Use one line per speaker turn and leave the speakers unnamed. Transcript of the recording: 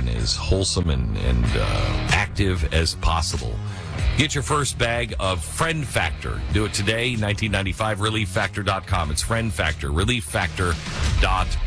and as wholesome and active as possible. Get your first bag of Friend Factor. Do it today, $19.95, relieffactor.com. It's Friend Factor, relieffactor.com.